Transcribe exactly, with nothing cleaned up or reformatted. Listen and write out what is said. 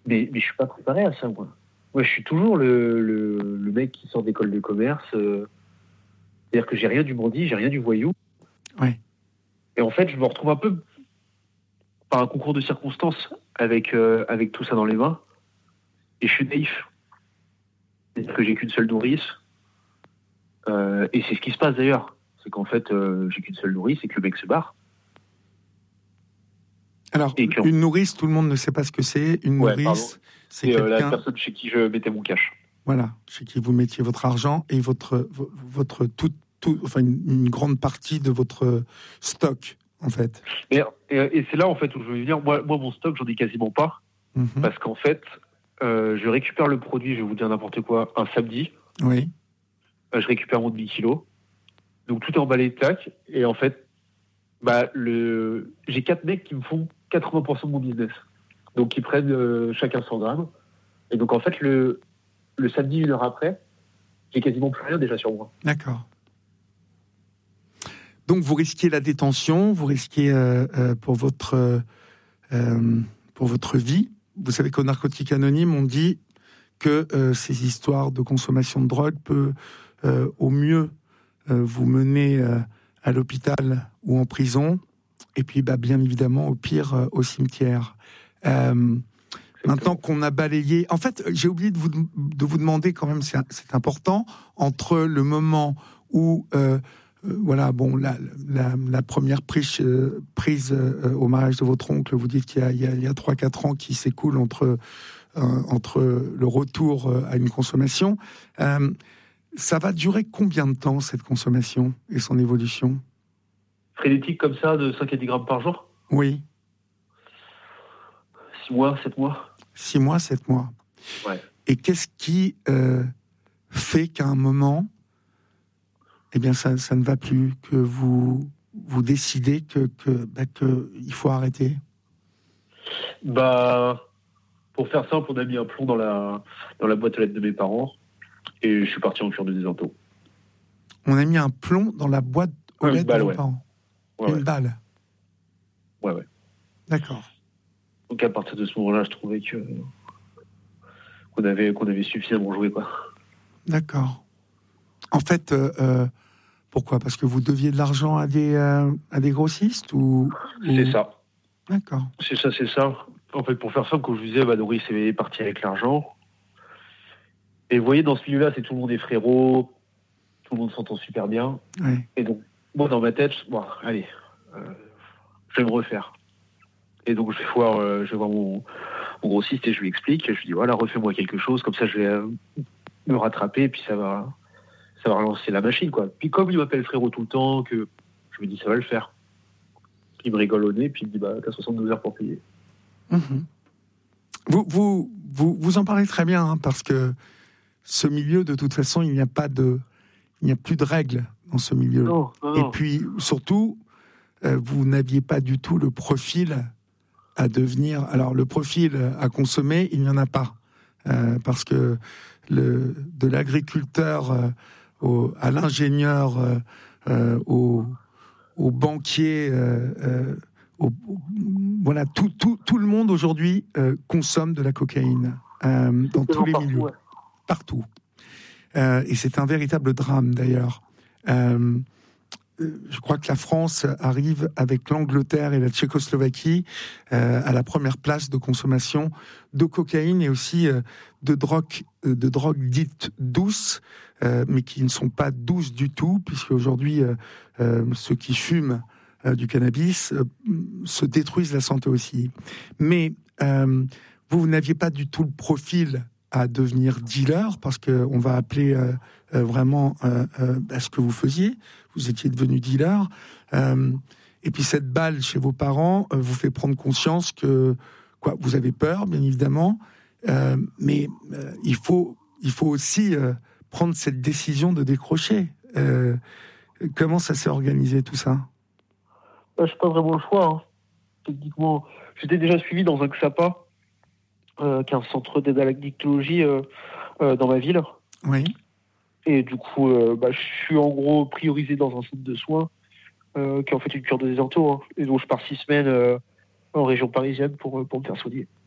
Mais, mais je suis pas préparé à ça, moi. Moi, je suis toujours le, le, le mec qui sort d'école de commerce. Euh, c'est-à-dire que j'ai rien du bandit, j'ai rien du voyou. Ouais. Et en fait, je me retrouve un peu par un concours de circonstances avec, euh, avec tout ça dans les mains. Et je suis naïf. C'est-à-dire que j'ai qu'une seule nourrice. Euh, et c'est ce qui se passe d'ailleurs. C'est qu'en fait, euh, j'ai qu'une seule nourrice et que le mec se barre. Alors, une nourrice, tout le monde ne sait pas ce que c'est. Une ouais, nourrice, pardon. c'est, c'est quelqu'un... euh, la personne chez qui je mettais mon cash. Voilà, chez qui vous mettiez votre argent et votre, votre tout, tout, enfin une, une grande partie de votre stock, en fait. Et, et, et c'est là, en fait, où je veux dire, moi, moi mon stock, j'en ai quasiment pas. Mm-hmm. Parce qu'en fait, euh, je récupère le produit, je vais vous dire n'importe quoi, un samedi. Oui. Euh, je récupère mon demi kilos. Donc, tout est emballé, tac. Et en fait, bah, le... j'ai quatre mecs qui me font quatre-vingts pour cent de mon business. Donc, ils prennent euh, chacun cent grammes. Et donc, en fait, le, le samedi, une heure après, j'ai quasiment plus rien déjà sur moi. D'accord. Donc, vous risquez la détention, vous risquez euh, euh, pour, votre, euh, pour votre vie. Vous savez qu'au Narcotiques Anonymes, on dit que euh, ces histoires de consommation de drogue peut euh, au mieux euh, vous mener euh, à l'hôpital ou en prison, et puis bah, bien évidemment au pire euh, au cimetière. Euh, maintenant qu'on a balayé, en fait, j'ai oublié de vous de vous demander quand même, c'est, c'est important, entre le moment où euh, euh, voilà, bon, la, la, la première prise, euh, prise euh, au mariage de votre oncle, vous dites qu'il y a, il y a, il y a trois quatre ans qui s'écoulent entre euh, entre le retour à une consommation. Euh, ça va durer combien de temps, cette consommation et son évolution? Frénétique comme ça, de cinq à dix grammes par jour? Oui. six mois, sept mois? six mois, sept mois. Ouais. Et qu'est-ce qui euh, fait qu'à un moment, eh bien, ça, ça ne va plus, que vous, vous décidez que, que, bah, que il faut arrêter? Bah, pour faire simple, on a mis un plomb dans la, dans la boîte aux lettres de mes parents et je suis parti en cure de désinto. On a mis un plomb dans la boîte aux ouais, lettres balle, de vos ouais. parents. Ouais, une ouais. balle. Ouais, ouais. D'accord. Donc à partir de ce moment-là, je trouvais que qu'on avait qu'on avait suffisamment joué, quoi. D'accord. En fait, euh, euh, pourquoi? Parce que vous deviez de l'argent à des euh, à des grossistes ou, ou... C'est ça. D'accord. C'est ça, c'est ça. En fait, pour faire simple, quand je vous disais, bah, Doris est parti avec l'argent. Et vous voyez, dans ce milieu-là, c'est tout le monde est frérot, tout le monde s'entend super bien. Ouais. Et donc, moi, dans ma tête, bon, allez, euh, je vais me refaire. Et donc, je vais voir, euh, je vais voir mon, mon grossiste et je lui explique. Je lui dis, voilà, refais-moi quelque chose, comme ça, je vais euh, me rattraper, et puis ça va, ça va relancer la machine, quoi. Puis comme il m'appelle frérot tout le temps, que je me dis, ça va le faire. Il me rigole au nez, puis il me dit, bah, t'as soixante-douze heures pour payer. Mmh. Vous, vous, vous, vous en parlez très bien, hein, parce que ce milieu, de toute façon, il n'y a pas de, il n'y a plus de règles dans ce milieu. Non, non, et non. puis, surtout, euh, vous n'aviez pas du tout le profil à devenir. Alors, le profil à consommer, il n'y en a pas, euh, parce que le, de l'agriculteur euh, au, à l'ingénieur, euh, euh, au, au banquier. Euh, euh, Au, au, voilà, tout, tout, tout le monde aujourd'hui euh, consomme de la cocaïne euh, dans tous les partout, milieux, ouais. partout. Euh, et c'est un véritable drame d'ailleurs. Euh, je crois que la France arrive avec l'Angleterre et la Tchécoslovaquie euh, à la première place de consommation de cocaïne et aussi euh, de drogues, de drogues dites douces, euh, mais qui ne sont pas douces du tout, puisque aujourd'hui euh, euh, ceux qui fument Euh, du cannabis, euh, se détruisent la santé aussi. Mais euh, vous, vous n'aviez pas du tout le profil à devenir dealer, parce qu'on va appeler euh, euh, vraiment euh, euh, à ce que vous faisiez. Vous étiez devenu dealer. Euh, et puis cette balle chez vos parents euh, vous fait prendre conscience que quoi, vous avez peur, bien évidemment, euh, mais euh, il faut, il faut aussi euh, prendre cette décision de décrocher. Euh, comment ça s'est organisé tout ça? Je n'ai pas vraiment le choix. Hein. Techniquement, j'étais déjà suivi dans un XAPA, euh, qui est un centre d'aide à l'addictologie euh, euh, dans ma ville. Oui. Et du coup, euh, bah, je suis en gros priorisé dans un centre de soins euh, qui est en fait une cure de désinto. Hein. Et donc, je pars six semaines euh, en région parisienne pour, pour me faire soigner.